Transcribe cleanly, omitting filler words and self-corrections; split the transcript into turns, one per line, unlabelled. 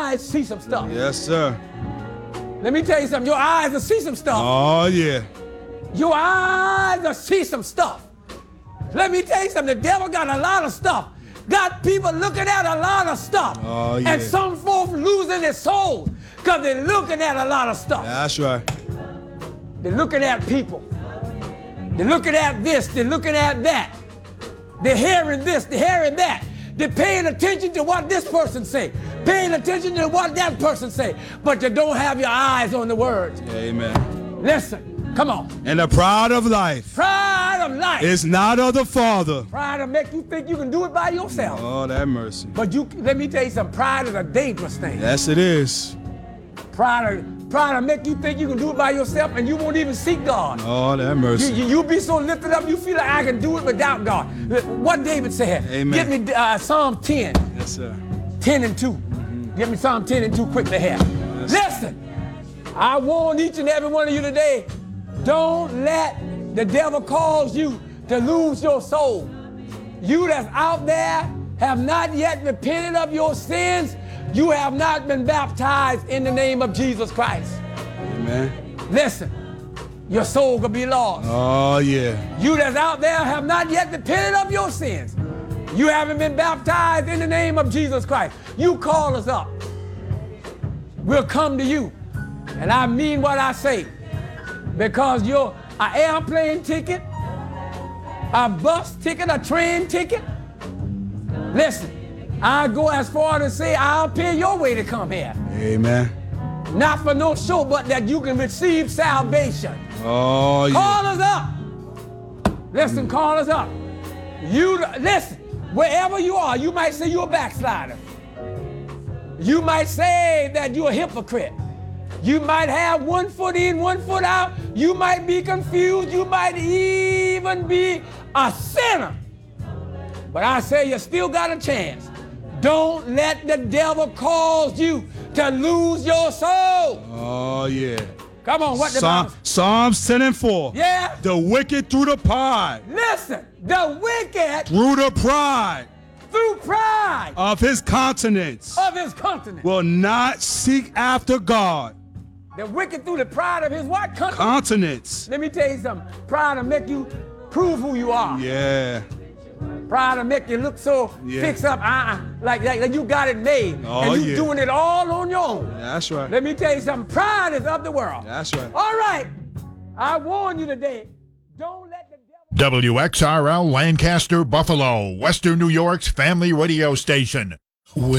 eyes see some stuff.
Yes, sir.
Let me tell you something. Your eyes will see some stuff.
Oh, yeah.
Your eyes will see some stuff. Let me tell you something. The devil got a lot of stuff. Got people looking at a lot of stuff.
Oh, yeah.
And some folks losing their souls because they're looking at a lot of stuff.
That's right.
They're looking at people. They're looking at this. They're looking at that. They're hearing this. They're hearing that. They're paying attention to what this person say. Paying attention to what that person say. But you don't have your eyes on the words.
Amen.
Listen, come on.
And the pride of life
Pride of life.
is not of the Father.
Pride will make you think you can do it by yourself.
Oh, that mercy.
But let me tell you something. Pride is a dangerous thing.
Yes, it is.
Pride will make you think you can do it by yourself and you won't even seek God.
Oh, that mercy.
You'll be so lifted up, you feel like I can do it without God. What David said.
Amen.
Get me Psalm 10.
Yes, sir.
10 and 2. Get me Psalm 10 and 2 quickly here.
Yes.
Listen, I warn each and every one of you today, don't let the devil cause you to lose your soul. You that's out there have not yet repented of your sins. You have not been baptized in the name of Jesus Christ.
Amen.
Listen, your soul could be lost.
Oh, yeah.
You that's out there have not yet repented of your sins. You haven't been baptized in the name of Jesus Christ. You call us up. We'll come to you. And I mean what I say. Because you're an airplane ticket, a bus ticket, a train ticket. Listen, I go as far to say I'll pay your way to come here.
Amen.
Not for no show, but that you can receive salvation.
Oh, yeah.
Call us up. Listen, call us up. Listen, wherever you are, you might say you're a backslider. You might say that you're a hypocrite. You might have 1 foot in, 1 foot out. You might be confused. You might even be a sinner. But I say you still got a chance. Don't let the devil cause you to lose your soul.
Oh, yeah.
Come on, what the Bible?
Psalms 10 and 4.
Yeah.
The wicked through the pride.
Listen, the wicked
Through the pride
through pride
of his countenance
of his countenance.
will not seek after God.
The wicked through the pride of his what?
Countenance.
Let me tell you something. Pride will make you prove who you are.
Yeah.
Pride will make you look so
Yeah.
fixed up, like you got it made.
Oh,
and you
yeah.
doing it all on your own.
That's right.
Let me tell you something. Pride is of the world.
That's right.
All right. I warn you today. Don't let the devil...
WXRL Lancaster, Buffalo, Western New York's family radio station.